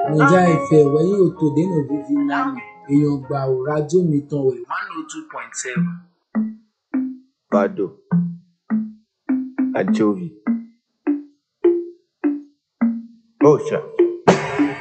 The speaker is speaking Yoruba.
Naija FM wẹ̀yìn òtò dènà vivi nami èèyàn gbà ò rájò mi tan wẹ̀ 102.7. Bado. Ajovi. Osha.